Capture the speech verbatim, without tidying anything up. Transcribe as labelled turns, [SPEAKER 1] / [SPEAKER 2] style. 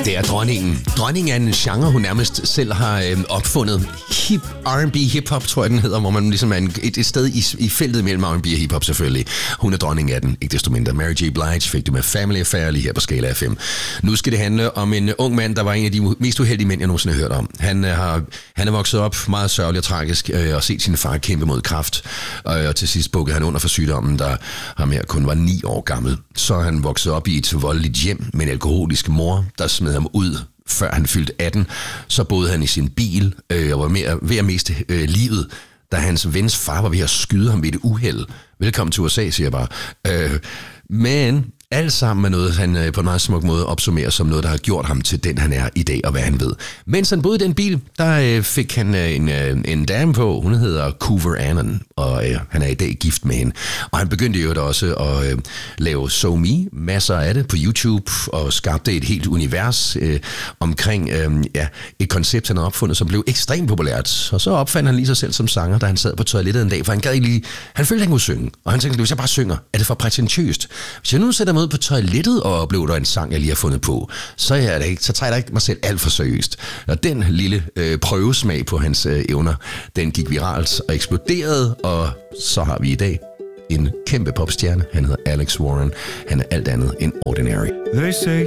[SPEAKER 1] Det er dronningen. Dronningen er en genre, hun nærmest selv har øh, opfundet. Hip, R and B hip-hop, tror jeg, den hedder, hvor man ligesom er en, et, et sted i, i feltet mellem R and B og hip-hop selvfølgelig. Hun er dronningen af den, ikke desto mindre. Mary J. Blige fik du med Family Affair lige her på Skala F M. Nu skal det handle om en ung mand, der var en af de mest uheldige mænd, jeg nogensinde har hørt om. Han, øh, har, han er vokset op meget sørgelig og tragisk øh, og set sin far kæmpe mod kræft. Og, og til sidst bukkede han under for sygdommen, der ham her kun var ni år gammel. Så han voksede op i et voldeligt hjem med en alkoholisk mor, der smed ham ud, før han fyldte atten. Så boede han i sin bil øh, og var mere, ved at miste øh, livet, da hans vens far var ved at skyde ham ved et uheld. Velkommen til U S A, siger jeg bare. Øh, men alt sammen er noget, han øh, på en meget smuk måde opsummerer som noget, der har gjort ham til den, han er i dag, og hvad han ved. Mens han boede i den bil, der øh, fik han øh, en, øh, en dame på. Hun hedder Coover Annan, og øh, han er i dag gift med hende. Og han begyndte jo også at øh, lave So Me, masser af det på YouTube, og skabte et helt univers øh, omkring øh, ja, et koncept, han havde opfundet, som blev ekstremt populært. Og så opfandt han lige sig selv som sanger, da han sad på toilettet en dag, for han gad ikke lige, han følte, han kunne synge. Og han tænkte, hvis jeg bare synger, er det for prætentiøst? Hvis jeg nu sætter mig ud på toilettet og oplever en sang, jeg lige har fundet på, så, er det ikke, så tager jeg ikke mig selv alt for seriøst. Og den lille øh, prøvesmag på hans øh, evner, den gik viralt og eksploderede, og så har vi i dag en kæmpe popstjerne. Han hedder Alex Warren. Han er alt andet end ordinary.
[SPEAKER 2] They say